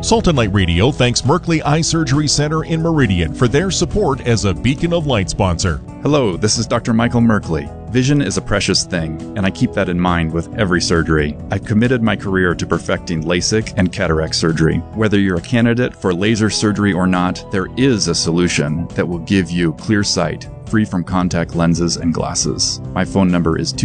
Salt and Light Radio thanks Merkley Eye Surgery Center in Meridian for their support as a Beacon of Light sponsor. Hello, this is Dr. Michael Merkley. Vision is a precious thing, and I keep that in mind with every surgery. I've committed my career to perfecting LASIK and cataract surgery. Whether you're a candidate for laser surgery or not, there is a solution that will give you clear sight, free from contact lenses and glasses. My phone number is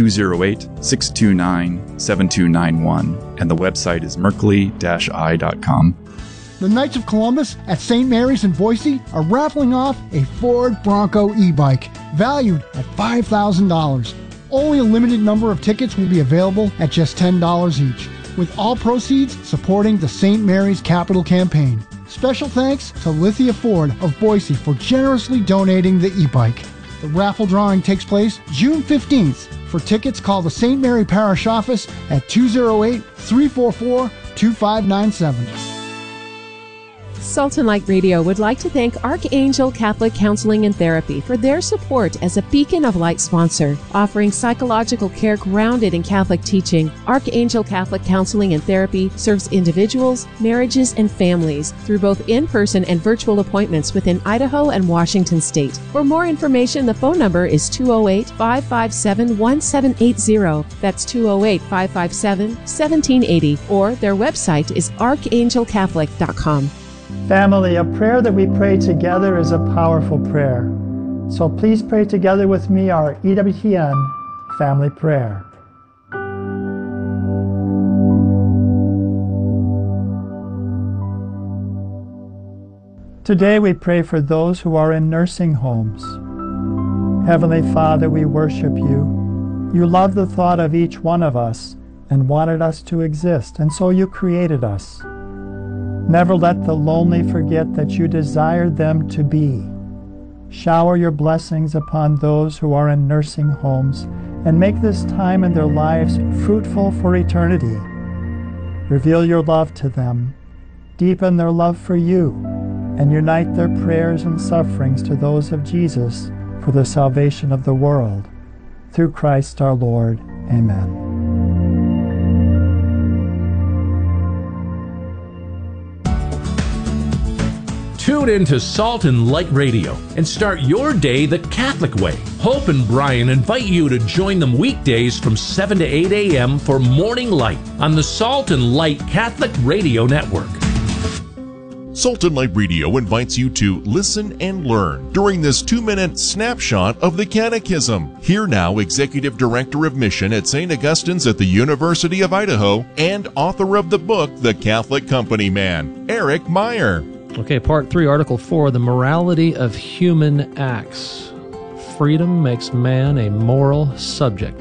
208-629-7291, and the website is merkley-eye.com. The Knights of Columbus at St. Mary's in Boise are raffling off a Ford Bronco e-bike valued at $5,000. Only a limited number of tickets will be available at just $10 each, with all proceeds supporting the St. Mary's Capital Campaign. Special thanks to Lithia Ford of Boise for generously donating the e-bike. The raffle drawing takes place June 15th. For tickets, call the St. Mary Parish Office at 208-344-2597. Salt and Light Radio would like to thank Archangel Catholic Counseling and Therapy for their support as a Beacon of Light sponsor. Offering psychological care grounded in Catholic teaching, Archangel Catholic Counseling and Therapy serves individuals, marriages, and families through both in-person and virtual appointments within Idaho and Washington State. For more information, the phone number is 208-557-1780. That's 208-557-1780. Or their website is archangelcatholic.com. Family, a prayer that we pray together is a powerful prayer. So please pray together with me our EWTN family prayer. Today we pray for those who are in nursing homes. Heavenly Father, we worship you. You love the thought of each one of us and wanted us to exist, and so you created us. Never let the lonely forget that you desired them to be. Shower your blessings upon those who are in nursing homes and make this time in their lives fruitful for eternity. Reveal your love to them, deepen their love for you, and unite their prayers and sufferings to those of Jesus for the salvation of the world. Through Christ our Lord. Amen. Tune in to Salt and Light Radio and start your day the Catholic way. Hope and Brian invite you to join them weekdays from 7 to 8 a.m. for Morning Light on the Salt and Light Catholic Radio Network. Salt and Light Radio invites you to listen and learn during this 2-minute snapshot of the Catechism. Here now, Executive Director of Mission at St. Augustine's at the University of Idaho and author of the book, The Catholic Company Man, Eric Meyer. Okay, Part 3, Article 4, the morality of human acts. Freedom makes man a moral subject.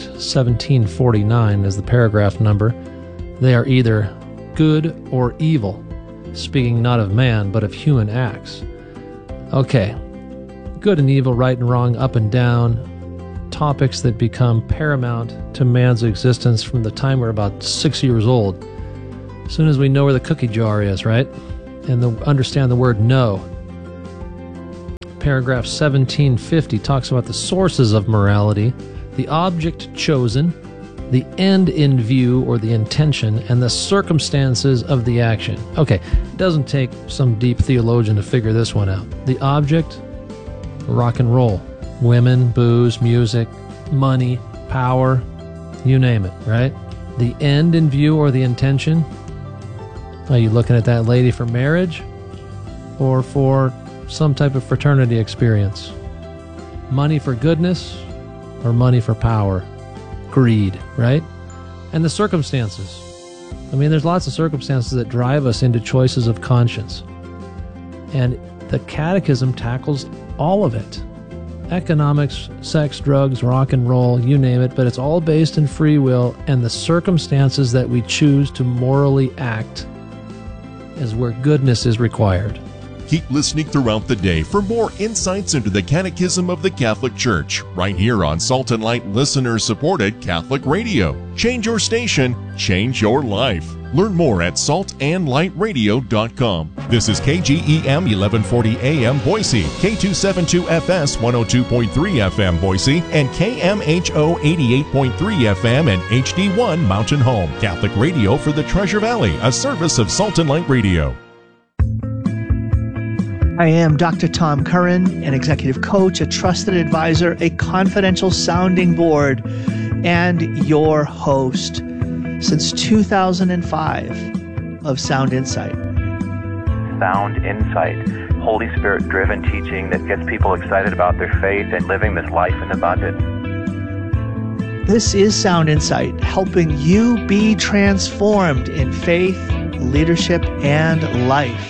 1749 is the paragraph number. They are either good or evil, speaking not of man, but of human acts. Okay, good and evil, right and wrong, up and down, topics that become paramount to man's existence from the time we're about 6 years old. As soon as we know where the cookie jar is, right? And understand the word no. Paragraph 1750 talks about the sources of morality, the object chosen, the end in view or the intention, and the circumstances of the action. Okay, it doesn't take some deep theologian to figure this one out. The object, rock and roll, women, booze, music, money, power, you name it, right? The end in view or the intention, are you looking at that lady for marriage or for some type of fraternity experience? Money for goodness or money for power? Greed, right? And the circumstances. I mean, there's lots of circumstances that drive us into choices of conscience. And the Catechism tackles all of it. Economics, sex, drugs, rock and roll, you name it, but it's all based in free will, and the circumstances that we choose to morally act is where goodness is required. Keep listening throughout the day for more insights into the Catechism of the Catholic Church, right here on Salt and Light listener-supported Catholic Radio. Change your station, change your life. Learn more at saltandlightradio.com. This is KGEM 1140 AM Boise, K272FS 102.3 FM Boise, and KMHO 88.3 FM and HD1 Mountain Home. Catholic Radio for the Treasure Valley, a service of Salt and Light Radio. I am Dr. Tom Curran, an executive coach, a trusted advisor, a confidential sounding board, and your host since 2005 of Sound Insight. Sound Insight, Holy Spirit-driven teaching that gets people excited about their faith and living this life in abundance. This is Sound Insight, helping you be transformed in faith, leadership, and life.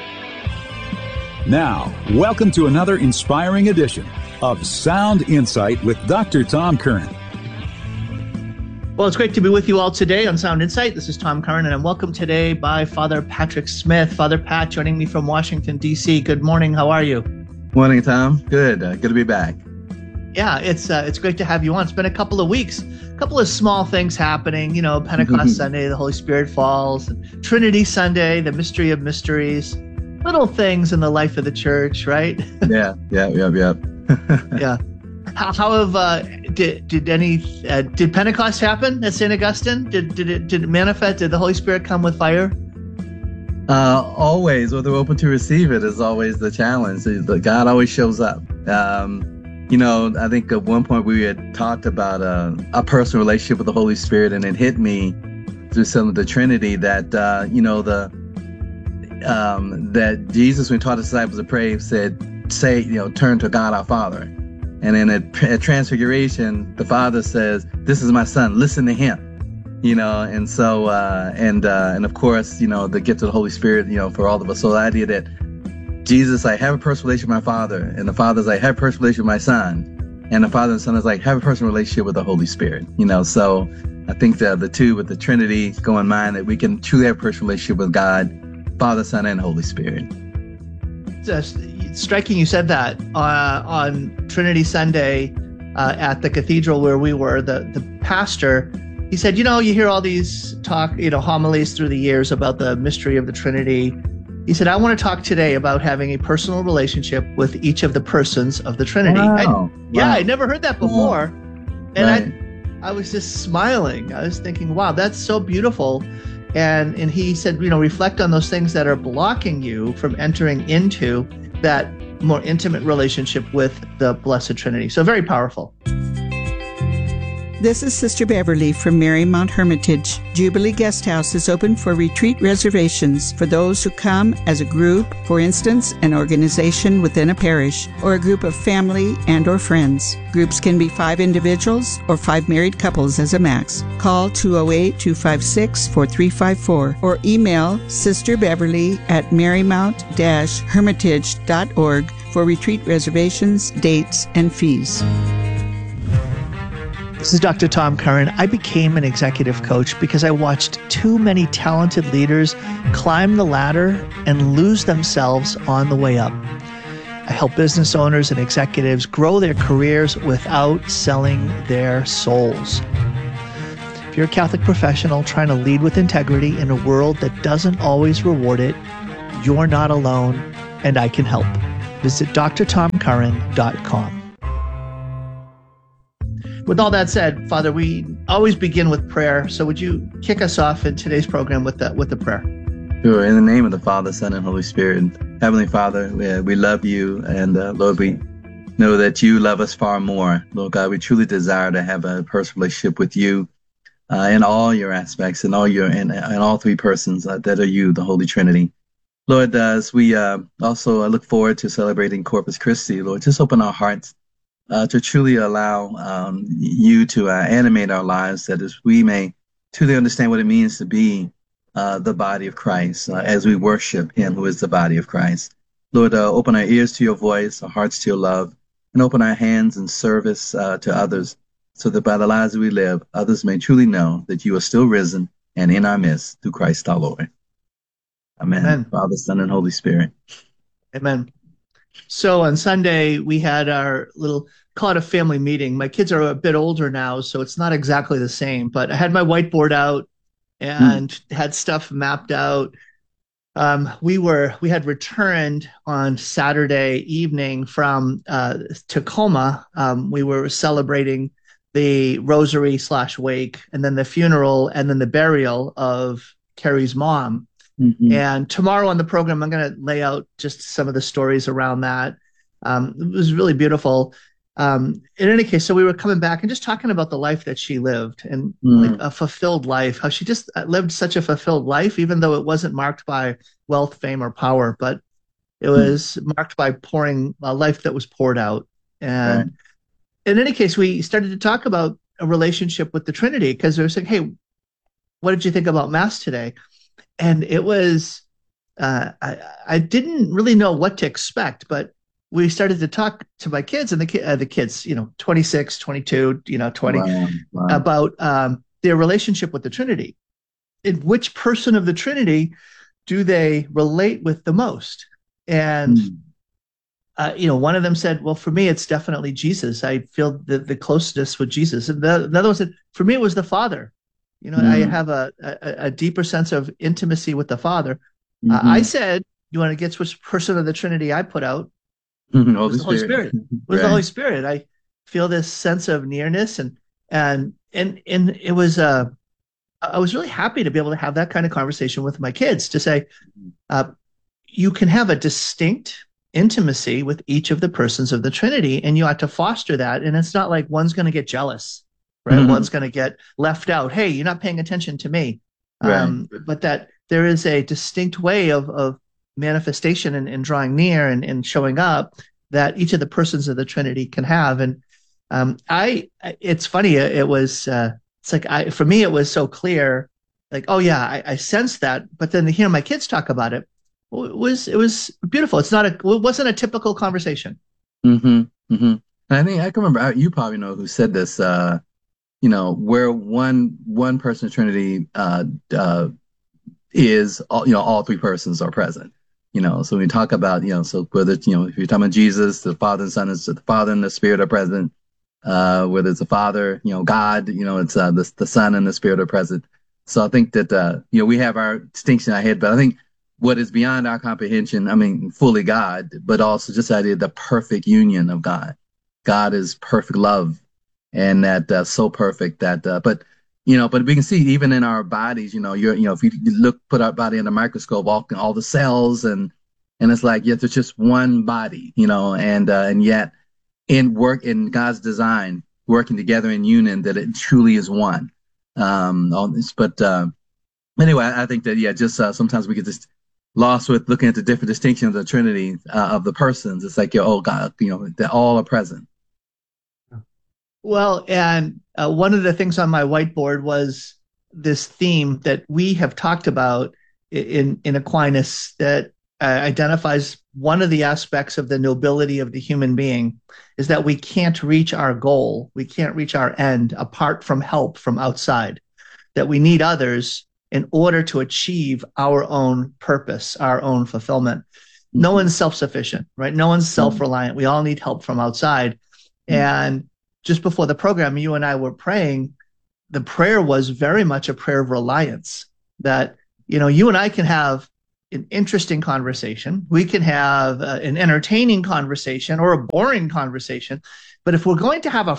Now, welcome to another inspiring edition of Sound Insight with Dr. Tom Curran. Well, it's great to be with you all today on Sound Insight. This is Tom Curran, and I'm welcomed today by Father Patrick Smith. Father Pat joining me from Washington, D.C. Good morning. How are you? Morning, Tom. Good. Good to be back. Yeah, it's great to have you on. It's been a couple of weeks, a couple of small things happening. You know, Pentecost Sunday, the Holy Spirit falls, and Trinity Sunday, the mystery of mysteries. Little things in the life of the church, right? Yeah. Yeah. How have did Pentecost happen at St. Augustine? Did it manifest? Did the Holy Spirit come with fire? Always, whether we're open to receive it is always the challenge. God always shows up. You know, I think at one point we had talked about a personal relationship with the Holy Spirit, and it hit me through some of the Trinity that that Jesus, when he taught his disciples to pray, said, turn to God our Father. And then at Transfiguration, the Father says, this is my Son, listen to him. And so, and of course, the gift of the Holy Spirit, for all of us. So the idea that Jesus, I have a personal relationship with my Father, and the Father's like, have a personal relationship with my Son. And the Father and Son is like, have a personal relationship with the Holy Spirit. So I think the two with the Trinity go in mind that we can truly have a personal relationship with God, Father, Son, and Holy Spirit. It's striking you said that on Trinity Sunday at the cathedral where we were. The pastor, he said, you hear all these homilies through the years about the mystery of the Trinity. He said, I want to talk today about having a personal relationship with each of the persons of the Trinity. Wow. Yeah, I never heard that before. And right. I was just smiling. I was thinking, wow, that's so beautiful. And he said, reflect on those things that are blocking you from entering into that more intimate relationship with the Blessed Trinity. So very powerful. This is Sister Beverly from Marymount Hermitage. Jubilee Guest House is open for retreat reservations for those who come as a group, for instance, an organization within a parish, or a group of family and or friends. Groups can be 5 individuals or 5 married couples as a max. Call 208-256-4354 or email Sister Beverly at marymount-hermitage.org for retreat reservations, dates, and fees. This is Dr. Tom Curran. I became an executive coach because I watched too many talented leaders climb the ladder and lose themselves on the way up. I help business owners and executives grow their careers without selling their souls. If you're a Catholic professional trying to lead with integrity in a world that doesn't always reward it, you're not alone, and I can help. Visit drtomcurran.com. With all that said, Father, we always begin with prayer. So would you kick us off in today's program with the prayer? Sure. In the name of the Father, Son, and Holy Spirit. Heavenly Father, we love you. And Lord, we know that you love us far more. Lord God, we truly desire to have a personal relationship with you in all your aspects, in all 3 persons that are you, the Holy Trinity. Lord, as we also look forward to celebrating Corpus Christi, Lord, just open our hearts to truly allow you to animate our lives, that as we may truly understand what it means to be the body of Christ as we worship him who is the body of Christ. Lord, open our ears to your voice, our hearts to your love, and open our hands in service to others, so that by the lives that we live, others may truly know that you are still risen and in our midst through Christ our Lord. Amen. Amen. Father, Son, and Holy Spirit. Amen. So on Sunday, we had our little, call it a family meeting. My kids are a bit older now, so it's not exactly the same, but I had my whiteboard out and had stuff mapped out. We had returned on Saturday evening from Tacoma. We were celebrating the rosary /wake, and then the funeral, and then the burial of Carrie's mom. And tomorrow on the program, I'm going to lay out just some of the stories around that. It was really beautiful. In any case, so we were coming back and just talking about the life that she lived, and like a fulfilled life, how she just lived such a fulfilled life, even though it wasn't marked by wealth, fame, or power, but it was marked by pouring a life that was poured out. And in any case, we started to talk about a relationship with the Trinity, because they were saying, hey, what did you think about Mass today? And it was, I didn't really know what to expect, but we started to talk to my kids, and the kids, 26, 22, 20, about their relationship with the Trinity. In which person of the Trinity do they relate with the most? And, one of them said, well, for me, it's definitely Jesus. I feel the closeness with Jesus. And the other one said, for me, it was the Father. I have a deeper sense of intimacy with the Father. I said, you want to guess which person of the Trinity I put out? It was the Holy Spirit. It was the Holy Spirit. I feel this sense of nearness, and it was I was really happy to be able to have that kind of conversation with my kids, to say you can have a distinct intimacy with each of the persons of the Trinity, and you ought to foster that. And it's not like one's going to get jealous, right? One's going to get left out. Hey, you're not paying attention to me. But that there is a distinct way of manifestation and drawing near and showing up that each of the persons of the Trinity can have. And it's funny. It was for me, it was so clear. Like, oh yeah, I sensed that. But then to hear my kids talk about it, it was beautiful. It wasn't a typical conversation. And I think I can remember. You probably know who said this. Where one person of Trinity is, all three persons are present. So when we talk about, so whether it's, if you're talking about Jesus, the Father and Son, is the Father and the Spirit are present. Whether it's the Father, God, it's the Son and the Spirit are present. So I think that, we have our distinction in our head, but I think what is beyond our comprehension, I mean, fully God, but also just the idea of the perfect union of God. God is perfect love, and that so perfect that, but we can see even in our bodies, if you put our body in a microscope, all the cells, and it's like, yes, it's just one body, and yet in God's design, working together in union, that it truly is one. But anyway, I think that, sometimes we get just lost with looking at the different distinctions of the Trinity, of the persons. It's like, oh God, that all are present. Well, and one of the things on my whiteboard was this theme that we have talked about in Aquinas, that identifies one of the aspects of the nobility of the human being is that we can't reach our goal, we can't reach our end apart from help from outside, that we need others in order to achieve our own purpose, our own fulfillment. No one's self-sufficient, right? No one's self-reliant. We all need help from outside. And just before the program, you and I were praying. The prayer was very much a prayer of reliance, that, you and I can have an interesting conversation. We can have an entertaining conversation or a boring conversation. But if we're going to have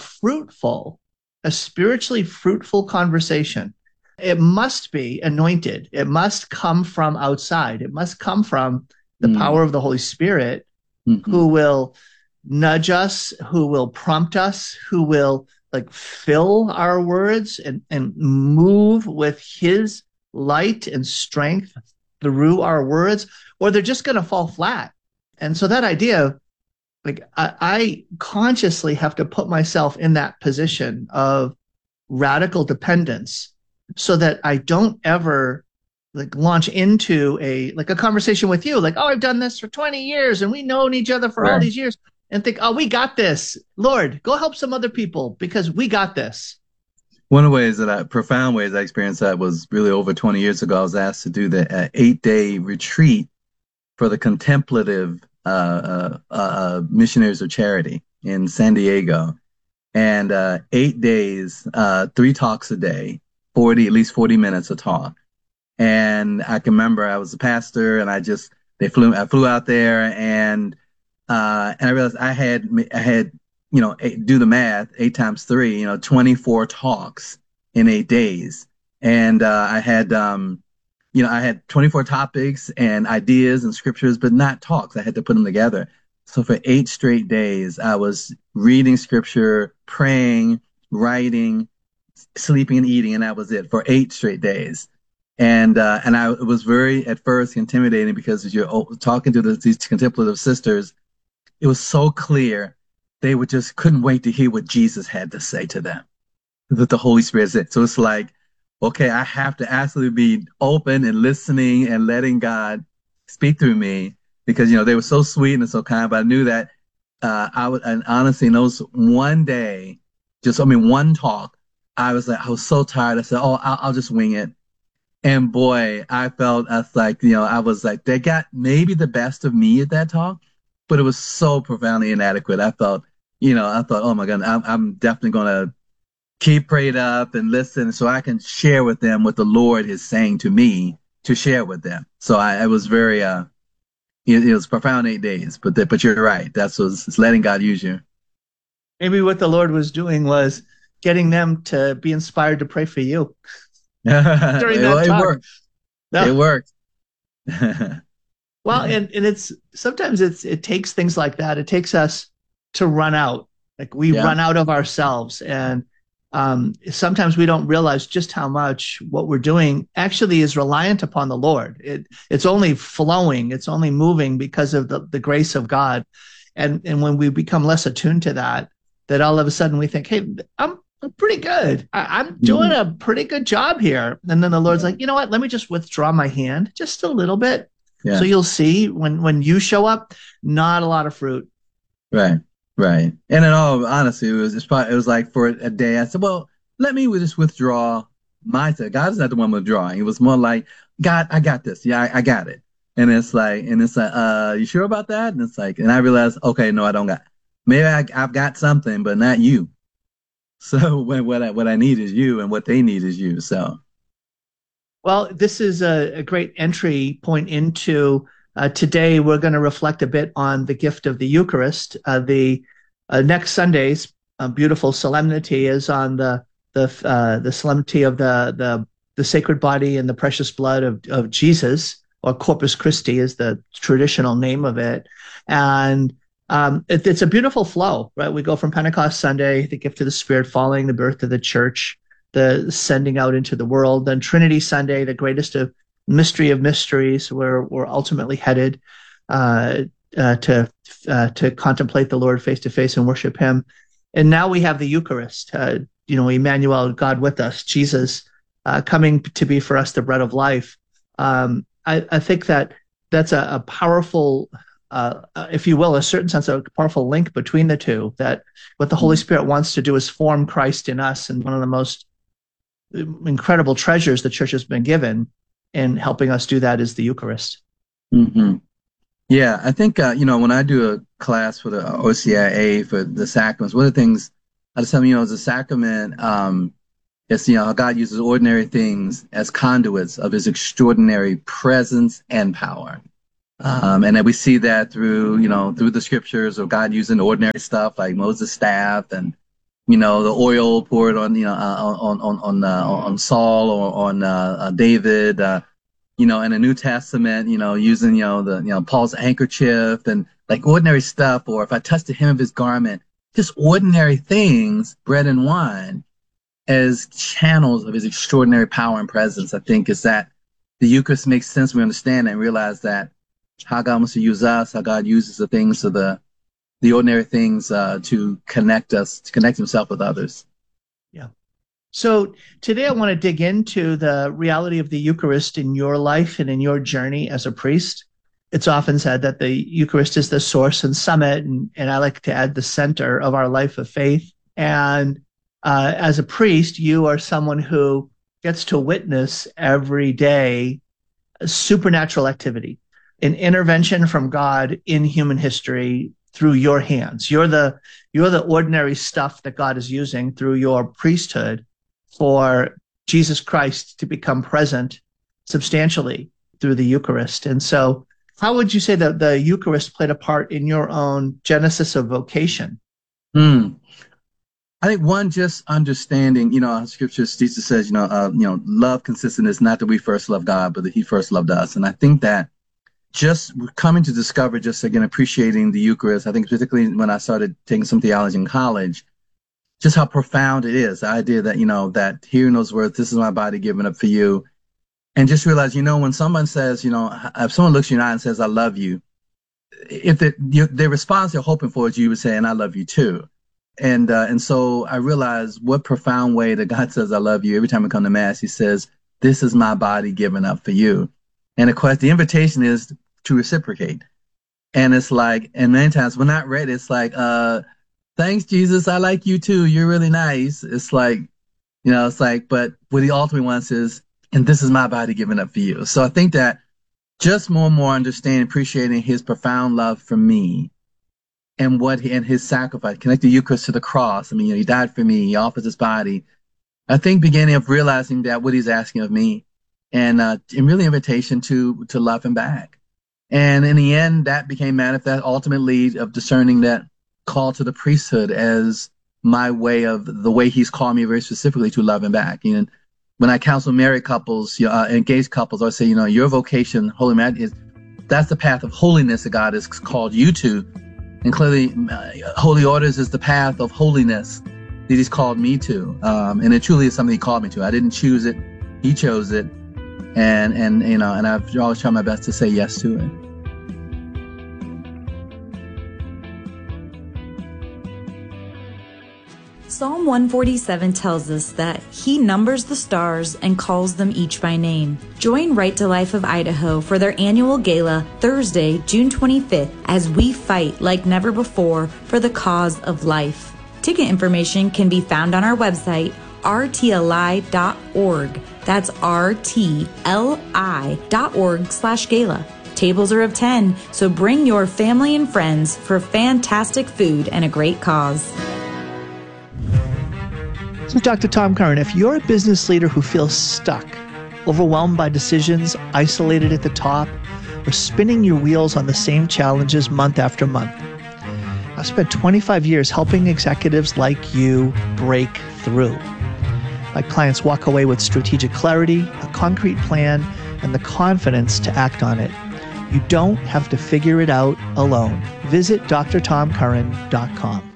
a spiritually fruitful conversation, it must be anointed. It must come from outside. It must come from the power of the Holy Spirit, who will nudge us, who will prompt us, who will fill our words and move with his light and strength through our words, or they're just going to fall flat. And so that idea, I consciously have to put myself in that position of radical dependence, so that I don't ever launch into a conversation with you, oh, I've done this for 20 years and we known each other for all these years, and think, oh, we got this. Lord, go help some other people because we got this. One of the ways profound ways I experienced that was really over 20 years ago. I was asked to do the 8-day retreat for the contemplative missionaries of charity in San Diego. And 8 days, 3 talks a day, at least 40 minutes a talk. And I can remember I was a pastor, and I flew out there, and I realized I had do the math, 8 times 3, 24 talks in 8 days. And I had, I had 24 topics and ideas and scriptures, but not talks. I had to put them together. So for 8 straight days, I was reading scripture, praying, writing, sleeping and eating, and that was it for 8 straight days. And it was very, at first, intimidating because as you're talking to these contemplative sisters, it was so clear they couldn't wait to hear what Jesus had to say to them, that the Holy Spirit said. So it's like, okay, I have to absolutely be open and listening and letting God speak through me, because, they were so sweet and so kind. But I knew that and honestly, in those one day, one talk, I was so tired. I said, I'll just wing it. And boy, I felt they got maybe the best of me at that talk, but it was so profoundly inadequate. I thought, oh my God, I'm definitely going to keep prayed up and listen so I can share with them what the Lord is saying to me to share with them. So I was very, it was profound 8 days, but you're right. It's letting God use you. Maybe what the Lord was doing was getting them to be inspired to pray for you. During that it talk. Worked. No. It worked. Well, and it's sometimes it takes things like that. It takes us to run out. Like we run out of ourselves, and sometimes we don't realize just how much what we're doing actually is reliant upon the Lord. It's only flowing, it's only moving because of the grace of God. And when we become less attuned to that all of a sudden we think, hey, I'm pretty good. I'm doing a pretty good job here. And then the Lord's like, you know what? Let me just withdraw my hand just a little bit. Yeah. So you'll see when you show up, not a lot of fruit. Right. Right. And in all honesty, it was like for a day, I said, well, let me just withdraw myself. God is not the one withdrawing. It was more like, God, I got this. Yeah, I got it. And it's like, you sure about that? And it's like, and I realized, okay, no, I don't got, maybe I've got something, but not you. So what I need is you, and what they need is you. So. Well, this is a great entry point into today. We're going to reflect a bit on the gift of the Eucharist. The next Sunday's beautiful solemnity is on the solemnity of the sacred body and the precious blood of Jesus, or Corpus Christi is the traditional name of it. And it's a beautiful flow, right? We go from Pentecost Sunday, the gift of the Spirit falling, the birth of the church, the sending out into the world. Then Trinity Sunday, the greatest of mystery of mysteries, where we're ultimately headed to contemplate the Lord face to face and worship Him. And now we have the Eucharist, Emmanuel, God with us, Jesus coming to be for us the bread of life. I think that's a powerful, if you will, a certain sense of a powerful link between the two, that what the Holy Spirit wants to do is form Christ in us. And one of the most incredible treasures the church has been given in helping us do that is the Eucharist. Mm-hmm. Yeah, I think, when I do a class for the OCIA for the sacraments, one of the things I just tell them, as a sacrament, it's, how God uses ordinary things as conduits of His extraordinary presence and power. And that we see that through the scriptures of God using ordinary stuff like Moses' staff and, the oil poured on Saul or on David, in the New Testament, using, Paul's handkerchief and like ordinary stuff. Or if I touch the hem of his garment, just ordinary things, bread and wine, as channels of His extraordinary power and presence. I think is that the Eucharist makes sense. We understand and realize that how God wants to use us, how God uses the things of the ordinary things to connect us, to connect Himself with others. Yeah. So today I want to dig into the reality of the Eucharist in your life and in your journey as a priest. It's often said that the Eucharist is the source and summit, and I like to add the center of our life of faith. And as a priest, you are someone who gets to witness every day supernatural activity, an intervention from God in human history through your hands. You're the ordinary stuff that God is using through your priesthood for Jesus Christ to become present substantially through the Eucharist. And so how would you say that the Eucharist played a part in your own genesis of vocation? I think one, just understanding, Scripture, Jesus says, love consists in this, not that we first love God, but that He first loved us. And I think that just coming to discover, just again, appreciating the Eucharist, I think particularly when I started taking some theology in college, just how profound it is. The idea that, that hearing those words, this is my body given up for you. And just realize, when someone says, if someone looks you in the eye and says, I love you, if the response they're hoping for is you would say, and I love you too. And so I realized what profound way that God says, I love you. Every time we come to Mass, He says, this is my body given up for you. And of course, the invitation is to reciprocate. And it's like, and many times we're not ready. It's like, thanks, Jesus. I like you too. You're really nice. It's like, but what He ultimately wants is, and this is my body given up for you. So I think that just more and more understanding, appreciating His profound love for me, and His sacrifice, connect the Eucharist to the cross. I mean, He died for me. He offers His body. I think beginning of realizing that what He's asking of me, and really invitation to love Him back. And in the end, that became manifest ultimately of discerning that call to the priesthood as my way of the way He's called me very specifically to love Him back. And when I counsel married couples, engaged couples, I say, your vocation, holy man, that's the path of holiness that God has called you to. And clearly, Holy Orders is the path of holiness that He's called me to. And it truly is something He called me to. I didn't choose it. He chose it. And I've always tried my best to say yes to it. Psalm 147 tells us that He numbers the stars and calls them each by name. Join Right to Life of Idaho for their annual gala Thursday, June 25th, as we fight like never before for the cause of life. Ticket information can be found on our website, rtli.org. That's rtli.org/gala. Tables are of 10, so bring your family and friends for fantastic food and a great cause. So Dr. Tom Curran, if you're a business leader who feels stuck, overwhelmed by decisions, isolated at the top, or spinning your wheels on the same challenges month after month, I've spent 25 years helping executives like you break through. My clients walk away with strategic clarity, a concrete plan, and the confidence to act on it. You don't have to figure it out alone. Visit drtomcurran.com.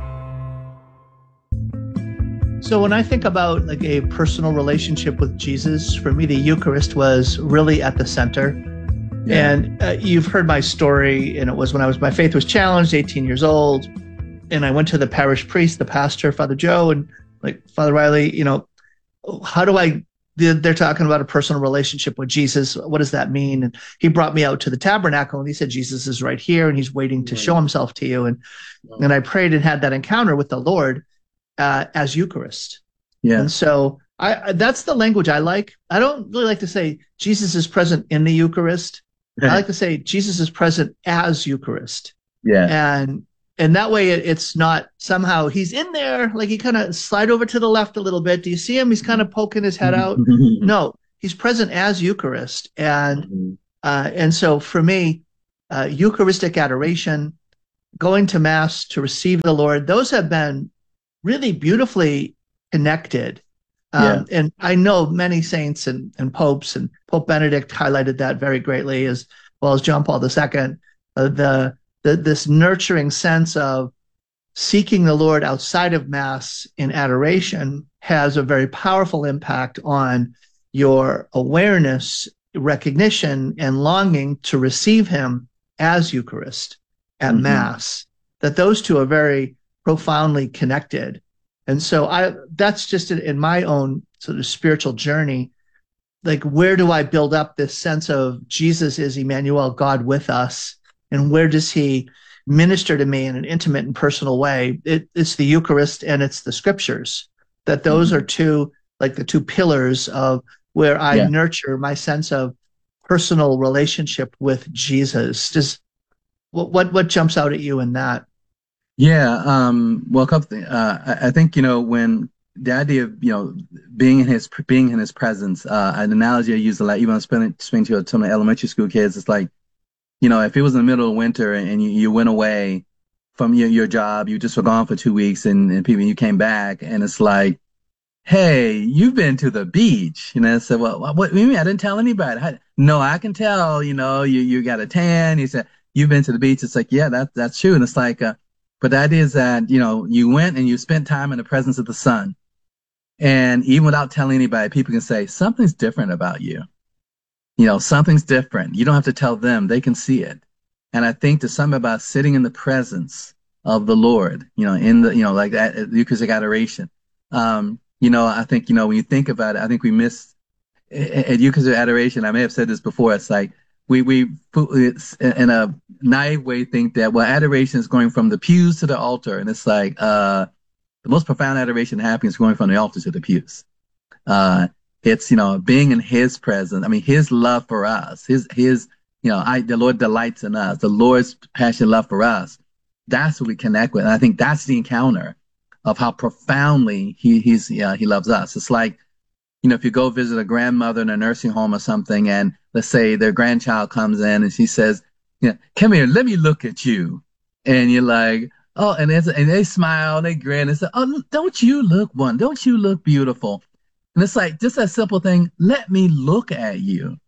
So when I think about like a personal relationship with Jesus, for me, the Eucharist was really at the center. Yeah. And you've heard my story, and it was when my faith was challenged, 18 years old, and I went to the parish priest, the pastor, Father Joe, and like, Father Riley, how do they're talking about a personal relationship with Jesus. What does that mean? And he brought me out to the tabernacle, and he said, Jesus is right here, and He's waiting to show Himself to you. And I prayed and had that encounter with the Lord as Eucharist. Yeah. And so that's the language I like. I don't really like to say Jesus is present in the Eucharist. I like to say Jesus is present as Eucharist. Yeah. And that way it's not somehow He's in there, like He kind of slide over to the left a little bit. Do you see Him? He's kind of poking His head out. No, He's present as Eucharist. And so for me, Eucharistic adoration, going to Mass to receive the Lord, those have been really beautifully connected. And I know many saints and popes, and Pope Benedict highlighted that very greatly, as well as John Paul II, this nurturing sense of seeking the Lord outside of Mass in adoration has a very powerful impact on your awareness, recognition, and longing to receive Him as Eucharist at Mass. That those two are very profoundly connected. And so that's just in my own sort of spiritual journey, like, where do I build up this sense of Jesus is Emmanuel, God with us, and where does He minister to me in an intimate and personal way? It's the Eucharist and it's the Scriptures, that those are the two pillars of where I nurture my sense of personal relationship with Jesus. What jumps out at you in that? Yeah, well, a couple things. I think when the idea of being in his presence, an analogy I use a lot, even when I'm speaking to some of the elementary school kids, it's like, if it was in the middle of winter and you went away from your job. You just were gone for 2 weeks, and people, you came back, and it's like, hey, you've been to the beach. And I said, well, what do you mean? I didn't tell anybody. No, I can tell, you got a tan. He said, you've been to the beach. It's like, yeah, that's true. And it's like, but that is that, you went and you spent time in the presence of the sun. And even without telling anybody, people can say, something's different about you. Something's different. You don't have to tell them. They can see it. And I think there's something about sitting in the presence of the Lord, in the, like that Eucharistic adoration. I think, when you think about it, I think we miss at Eucharistic adoration. I may have said this before. It's like we in a naive way think that, well, adoration is going from the pews to the altar. And it's like, the most profound adoration happening is going from the altar to the pews. It's, being in his presence. I mean, his love for us, the Lord delights in us, the Lord's passionate love for us. That's what we connect with. And I think that's the encounter of how profoundly he loves us. It's like, if you go visit a grandmother in a nursing home or something, and let's say their grandchild comes in and she says, come here, let me look at you. And you're like, oh, and they smile, they grin and say, oh, don't you look beautiful? And it's like just that simple thing. Let me look at you.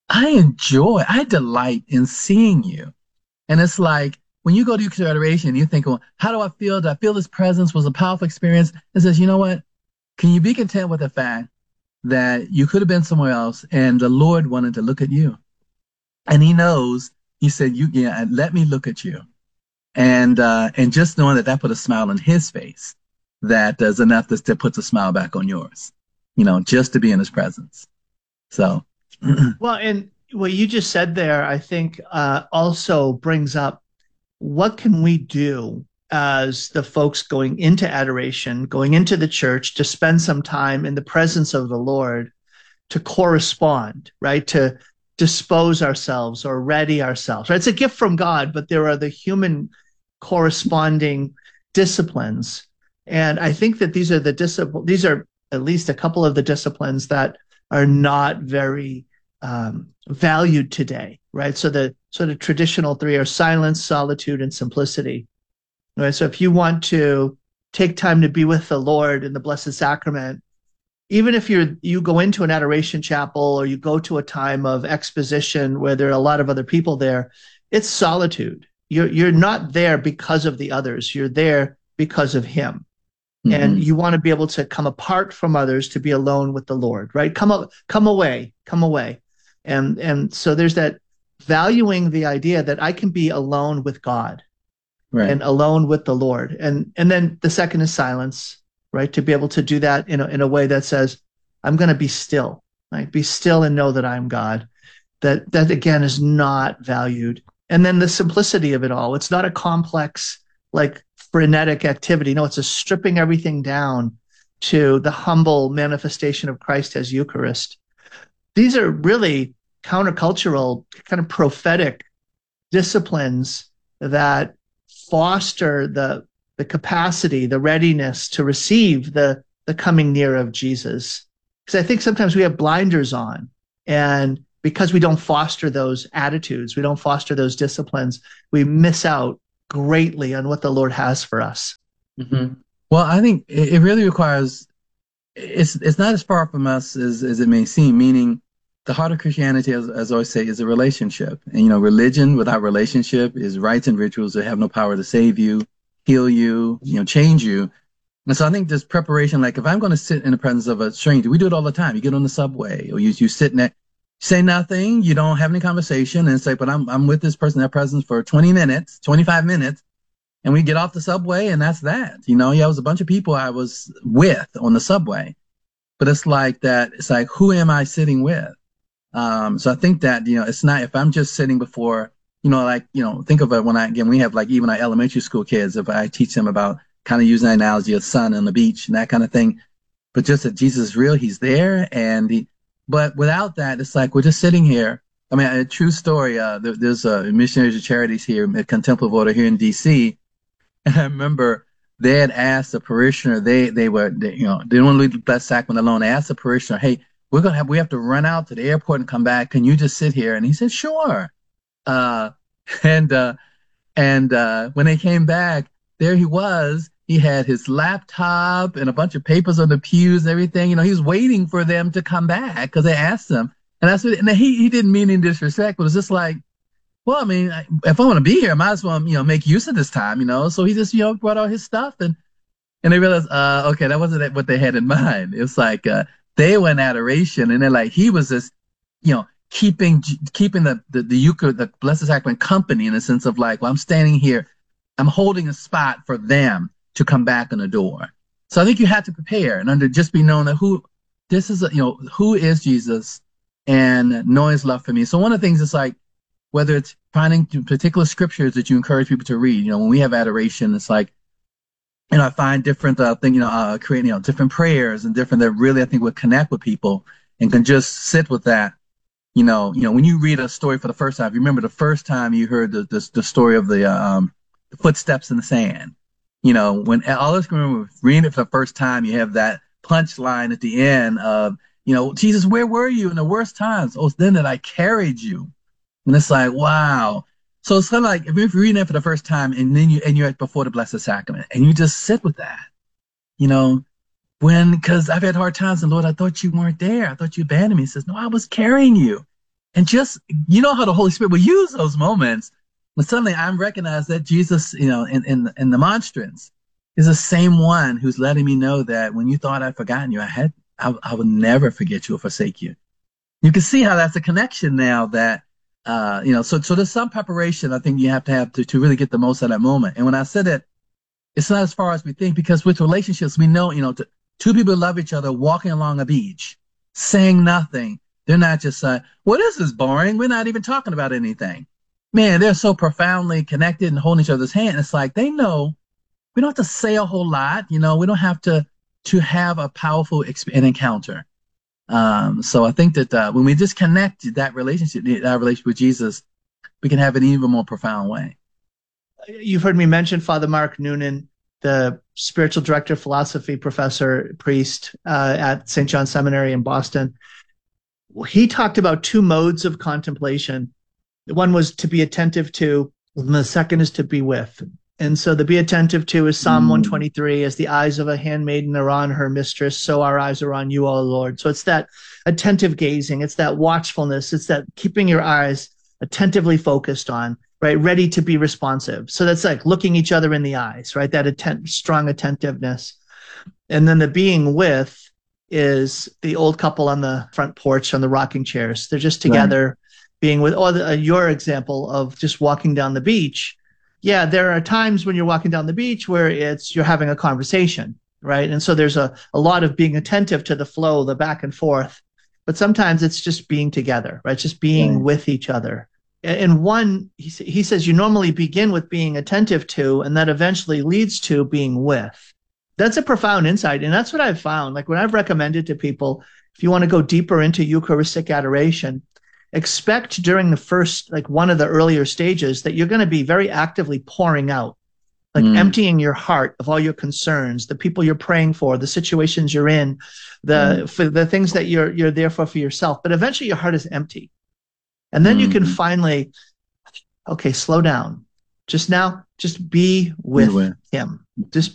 I delight in seeing you. And it's like, when you go to Eucharistic adoration, you think, well, how do I feel? Do I feel this presence was a powerful experience? It says, you know what? Can you be content with the fact that you could have been somewhere else and the Lord wanted to look at you? And he knows, he said, let me look at you. And just knowing that put a smile on his face, that does enough that puts a smile back on yours, just to be in his presence. So. Well, and what you just said there, I think also brings up, what can we do as the folks going into adoration, going into the church to spend some time in the presence of the Lord, to correspond, right? To dispose ourselves or ready ourselves, right? It's a gift from God, but there are the human corresponding disciplines. And I think that these are at least a couple of the disciplines that are not very valued today, right? So the sort of traditional three are silence, solitude, and simplicity. Right? So if you want to take time to be with the Lord in the Blessed Sacrament, even if you go into an adoration chapel or you go to a time of exposition where there are a lot of other people there, it's solitude. You're not there because of the others. You're there because of him. Mm-hmm. And you want to be able to come apart from others to be alone with the Lord, right? Come away. And so there's that valuing the idea that I can be alone with God, right, and alone with the Lord. And then the second is silence, right? To be able to do that in a way that says, I'm going to be still, right? Be still and know that I'm God. That again is not valued. And then the simplicity of it all. It's not a complex, like frenetic activity. No, it's a stripping everything down to the humble manifestation of Christ as Eucharist. These are really countercultural, kind of prophetic disciplines that foster the capacity, the readiness to receive the coming near of Jesus. Because I think sometimes we have blinders on, and because we don't foster those attitudes, we don't foster those disciplines, we miss out greatly on what the Lord has for us. Mm-hmm. Well, I think it really requires, it's not as far from us as it may seem, meaning the heart of Christianity, as I always say, is a relationship. And, religion without relationship is rites and rituals that have no power to save you, heal you, change you. And so I think this preparation, like if I'm going to sit in the presence of a stranger, we do it all the time. You get on the subway or you sit in there, say nothing, you don't have any conversation, and say, but I'm with this person in their presence for 20 minutes, 25 minutes, and we get off the subway, and that's that. It was a bunch of people I was with on the subway. But it's like that, it's like, who am I sitting with? So I think that, it's not, if I'm just sitting before, think of it when we have like even our elementary school kids, if I teach them about kind of using the analogy of sun on the beach and that kind of thing, but just that Jesus is real, he's there. But without that, it's like, we're just sitting here. I mean, a true story, there's Missionaries of Charities here at Contemplative Order here in DC. And I remember they had asked the parishioner, they didn't want to leave the Blessed Sacrament alone. They asked the parishioner, hey, we have to run out to the airport and come back. Can you just sit here? And he said, sure. And And when they came back, there he was. He had his laptop and a bunch of papers on the pews and everything. You know, he was waiting for them to come back because they asked him. And that's what, and he didn't mean any disrespect, but it was just like, well, I mean, if I want to be here, I might as well, make use of this time, So he just, brought out his stuff and they realized, okay, that wasn't what they had in mind. It's like, they were in adoration and then like, he was just, keeping the Eucharist, the Blessed Sacrament company in the sense of like, well, I'm standing here, I'm holding a spot for them to come back and adore. So I think you have to prepare and just be known that who is Jesus and knowing his love for me. So one of the things is like, whether it's finding particular scriptures that you encourage people to read, when we have adoration, it's like, I find different creating, different prayers and different that really I think would connect with people and can just sit with that. When you read a story for the first time, if you remember the first time you heard the story of the footsteps in the sand. When all of us remember reading it for the first time, you have that punchline at the end of, Jesus, where were you in the worst times? Oh, it's then that I carried you. And it's like, wow. So it's kind of like if you're reading it for the first time and then you're before the Blessed Sacrament and you just sit with that, because I've had hard times and Lord, I thought you weren't there. I thought you abandoned me. He says, no, I was carrying you. And just, how the Holy Spirit will use those moments. But suddenly I'm recognized that Jesus, in the monstrance is the same one who's letting me know that when you thought I'd forgotten you, I would never forget you or forsake you. You can see how that's a connection now that, so there's some preparation I think you have to really get the most out of that moment. And when I said it, it's not as far as we think, because with relationships, we know, two people love each other walking along a beach, saying nothing. They're not just saying, well, this is boring. We're not even talking about anything. Man, they're so profoundly connected and holding each other's hand. It's like they know we don't have to say a whole lot. We don't have to have a powerful encounter. So I think that when we just connect that relationship with Jesus, we can have it in an even more profound way. You've heard me mention Father Mark Noonan, the spiritual director, philosophy professor, priest at St. John Seminary in Boston. He talked about two modes of contemplation. One was to be attentive to, and the second is to be with. And so the be attentive to is Psalm 123, as the eyes of a handmaiden are on her mistress, so our eyes are on you, O Lord. So it's that attentive gazing, it's that watchfulness, it's that keeping your eyes attentively focused on, right, ready to be responsive. So that's like looking each other in the eyes, right, that strong attentiveness. And then the being with is the old couple on the front porch on the rocking chairs. They're just together, right, being with, your example of just walking down the beach. Yeah, there are times when you're walking down the beach where you're having a conversation, right? And so there's a lot of being attentive to the flow, the back and forth. But sometimes it's just being together, right? Just being with each other. And one, he says, you normally begin with being attentive to, and that eventually leads to being with. That's a profound insight. And that's what I've found. Like when I've recommended to people, if you want to go deeper into Eucharistic adoration, expect during the first, like one of the earlier stages, that you're going to be very actively pouring out, like emptying your heart of all your concerns, the people you're praying for, the situations you're in, for the things that you're there for yourself. But eventually your heart is empty. And then you can finally, okay, slow down. Just be with him. Just